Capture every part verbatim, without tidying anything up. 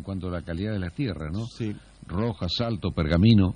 cuanto a la calidad de las tierras, ¿no? Sí. Roja, salto, pergamino.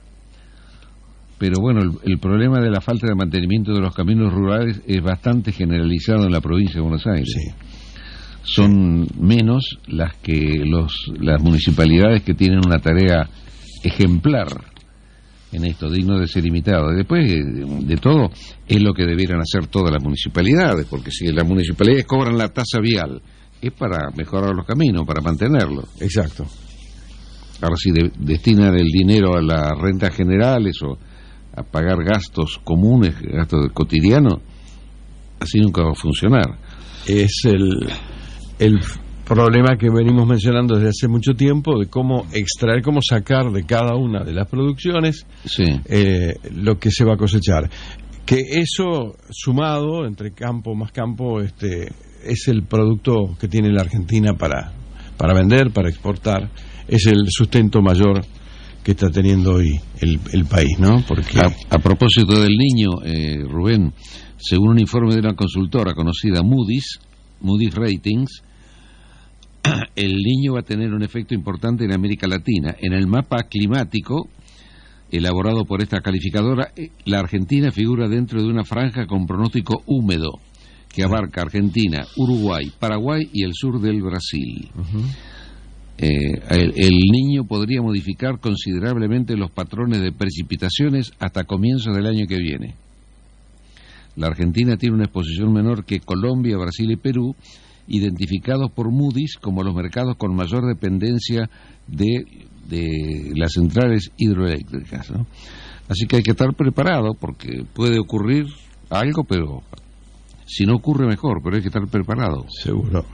Pero bueno, el, el problema de la falta de mantenimiento de los caminos rurales es bastante generalizado en la provincia de Buenos Aires. Sí. Son menos las que los las municipalidades que tienen una tarea ejemplar en esto, digno de ser imitado. Después de, de todo, es lo que debieran hacer todas las municipalidades, porque si las municipalidades cobran la tasa vial, es para mejorar los caminos, para mantenerlos. Exacto. Ahora, si de, destinan el dinero a las rentas generales o a pagar gastos comunes, gastos cotidianos, así nunca va a funcionar. Es el, el problema que venimos mencionando desde hace mucho tiempo, de cómo extraer, cómo sacar de cada una de las producciones sí. eh, lo que se va a cosechar. Que eso, sumado, entre campo más campo, este, es el producto que tiene la Argentina para, para vender, para exportar. Es el sustento mayor que está teniendo hoy el, el país, ¿no? Porque a, a propósito del niño, eh, Rubén, según un informe de una consultora conocida, Moody's, Moody's Ratings, el niño va a tener un efecto importante en América Latina. En el mapa climático elaborado por esta calificadora, la Argentina figura dentro de una franja con pronóstico húmedo que abarca Argentina, Uruguay, Paraguay y el sur del Brasil. Uh-huh. Eh, el, el niño podría modificar considerablemente los patrones de precipitaciones hasta comienzos del año que viene. La Argentina tiene una exposición menor que Colombia, Brasil y Perú, identificados por Moody's como los mercados con mayor dependencia de, de las centrales hidroeléctricas, ¿no? Así que hay que estar preparado, porque puede ocurrir algo, pero si no ocurre mejor, pero hay que estar preparado. Seguro.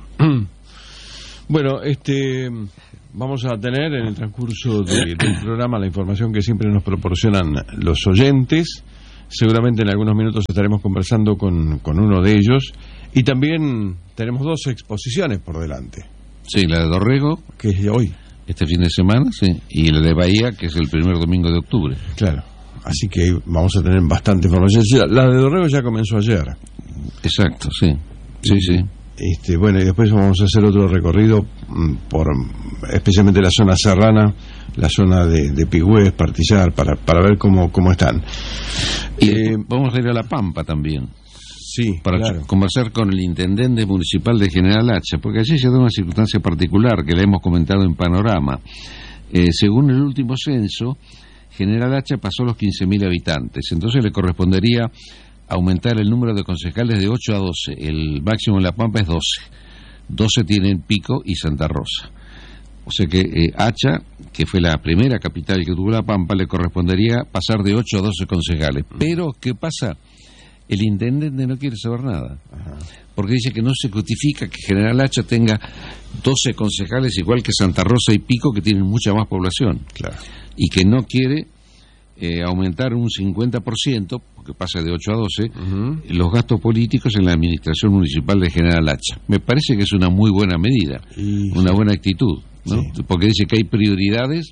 Bueno, este, vamos a tener en el transcurso de, del programa la información que siempre nos proporcionan los oyentes. Seguramente en algunos minutos estaremos conversando con, con uno de ellos. Y también tenemos dos exposiciones por delante. Sí, la de Dorrego, que es de hoy, este fin de semana, sí, y la de Bahía, que es el primer domingo de octubre. Claro, así que vamos a tener bastante información. La de Dorrego ya comenzó ayer. Exacto, sí, sí, sí. Este, bueno, y después vamos a hacer otro recorrido por especialmente la zona serrana, la zona de, de Pigüés, Partillar, para, para ver cómo, cómo están. Y eh, vamos a ir a La Pampa también. Sí, para claro. conversar con el intendente municipal de General Hacha, porque allí se da una circunstancia particular que le hemos comentado en Panorama. Eh, según el último censo, General Hacha pasó los quince mil habitantes, entonces le correspondería aumentar el número de concejales de ocho a doce, el máximo en La Pampa es doce, doce tienen Pico y Santa Rosa. O sea que eh, Hacha, que fue la primera capital que tuvo La Pampa, le correspondería pasar de ocho a doce concejales. Pero, ¿qué pasa? El intendente no quiere saber nada. Ajá. Porque dice que no se justifica que General Hacha tenga doce concejales igual que Santa Rosa y Pico, que tienen mucha más población. Claro. Y que no quiere eh, aumentar un cincuenta por ciento, porque pasa de ocho a doce, uh-huh. los gastos políticos en la administración municipal de General Hacha. Me parece que es una muy buena medida, y... una buena actitud, ¿no? Sí. Porque dice que hay prioridades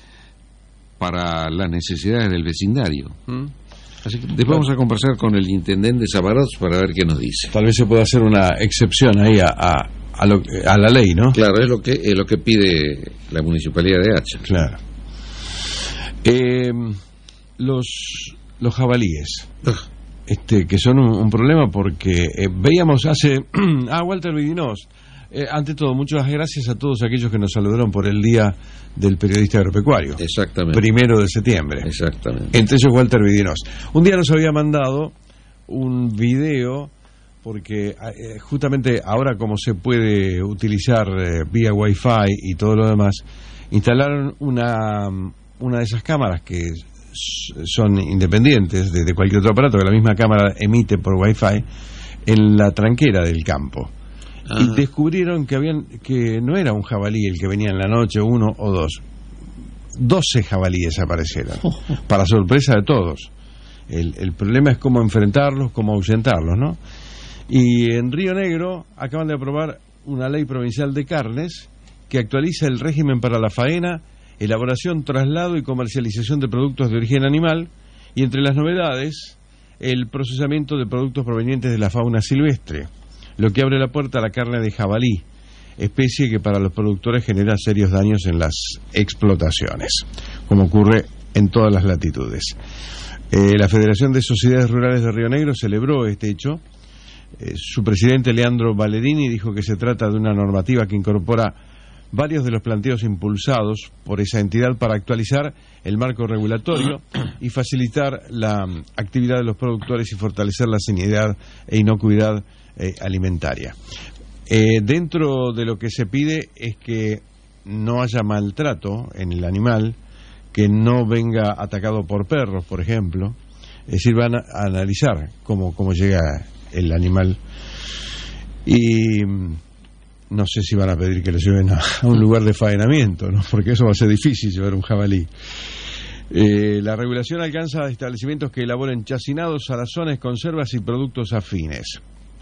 para las necesidades del vecindario. ¿Mm? Así que después vamos a conversar con el intendente Savarots para ver qué nos dice. Tal vez se pueda hacer una excepción ahí a, a, a, lo, a la ley, ¿no? Claro, es lo que es lo que pide la municipalidad de Hacha. Claro. Eh, los los jabalíes, este, que son un, un problema porque eh, veíamos hace ah Walter Vidinós. Eh, ante todo, muchas gracias a todos aquellos que nos saludaron por el Día del Periodista Agropecuario. Exactamente. Primero de septiembre. Exactamente. Entre ellos Walter Vidinós. Un día nos había mandado un video, porque eh, justamente ahora como se puede utilizar eh, vía Wi-Fi y todo lo demás, instalaron una, una de esas cámaras que son independientes de, de cualquier otro aparato, que la misma cámara emite por Wi-Fi, en la tranquera del campo. Ah. Y descubrieron que habían que no era un jabalí el que venía en la noche, uno o dos, doce jabalíes aparecieron, para sorpresa de todos. El, el problema es cómo enfrentarlos, cómo ahuyentarlos, ¿no? Y en Río Negro acaban de aprobar una ley provincial de carnes que actualiza el régimen para la faena, elaboración, traslado y comercialización de productos de origen animal, y entre las novedades, el procesamiento de productos provenientes de la fauna silvestre, lo que abre la puerta a la carne de jabalí. especie que para los productores genera serios daños en las explotaciones, como ocurre en todas las latitudes. Eh, la Federación de Sociedades Rurales de Río Negro celebró este hecho. Eh, su presidente, Leandro Ballerini, dijo que se trata de una normativa que incorpora varios de los planteos impulsados por esa entidad para actualizar el marco regulatorio y facilitar la actividad de los productores y fortalecer la sanidad e inocuidad eh, alimentaria. Eh, dentro de lo que se pide es que no haya maltrato en el animal, que no venga atacado por perros, por ejemplo. Es decir, van a analizar cómo, cómo llega el animal y no sé si van a pedir que lo lleven a, a un lugar de faenamiento, ¿no? Porque eso va a ser difícil, llevar un jabalí. Eh, la regulación alcanza a establecimientos que elaboren chacinados, salazones, conservas y productos afines.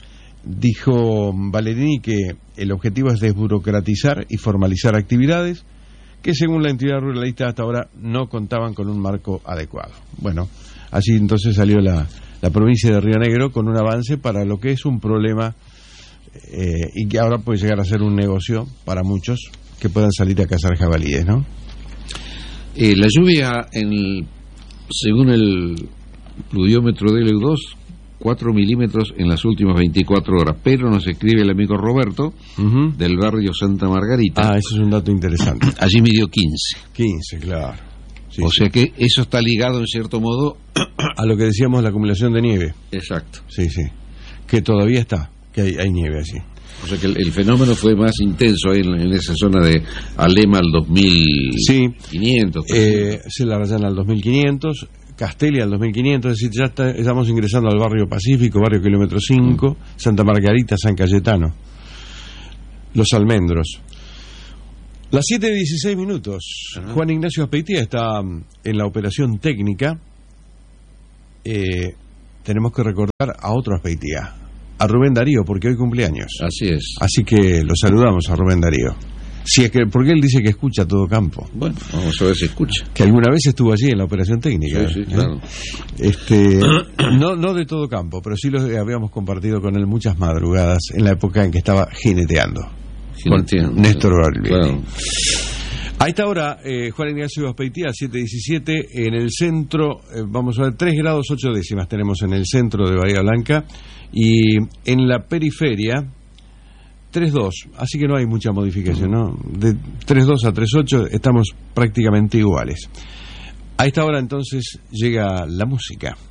Dijo Ballerini que el objetivo es desburocratizar y formalizar actividades que según la entidad ruralista hasta ahora no contaban con un marco adecuado. Bueno, así entonces salió la, la provincia de Río Negro con un avance para lo que es un problema eh, y que ahora puede llegar a ser un negocio para muchos que puedan salir a cazar jabalíes, ¿no? Eh, la lluvia, en, según el pluviómetro de L U dos, cuatro milímetros en las últimas veinticuatro horas, pero nos escribe el amigo Roberto, uh-huh, del barrio Santa Margarita. Ah, eso es un dato interesante. Allí midió quince. quince, claro. Sí, o sí. sea que eso está ligado en cierto modo a lo que decíamos, la acumulación de nieve. Exacto. Sí, sí. Que todavía está, que hay, hay nieve allí. O sea que el, el fenómeno fue más intenso ahí en, en esa zona de Alema al dos mil quinientos. Sí, eh, se la rayan al dos mil quinientos, Castelia al dos mil quinientos, es decir, ya está, estamos ingresando al barrio Pacífico, barrio Kilómetro cinco, mm. Santa Margarita, San Cayetano, Los Almendros. Las siete dieciséis minutos. Uh-huh. Juan Ignacio Azpeitia está en la operación técnica. Eh, tenemos que recordar a otro Azpeitia, a Rubén Darío, porque hoy cumpleaños. Así es. Así que lo saludamos a Rubén Darío. Si es que, porque él dice que escucha todo campo. Bueno, vamos a ver si escucha. Que alguna vez estuvo allí en la operación técnica. Sí, sí, ¿eh? claro. Este, no, no de todo campo, pero sí lo habíamos compartido con él muchas madrugadas en la época en que estaba jineteando. Jineteando. Con Néstor Balbini. Claro. A esta hora, eh, Juan Ignacio Azpeitia, siete diecisiete, en el centro, eh, vamos a ver, tres grados ocho décimas tenemos en el centro de Bahía Blanca, y en la periferia tres dos, así que no hay mucha modificación, ¿no? De tres dos a tres ocho estamos prácticamente iguales. A esta hora entonces llega la música.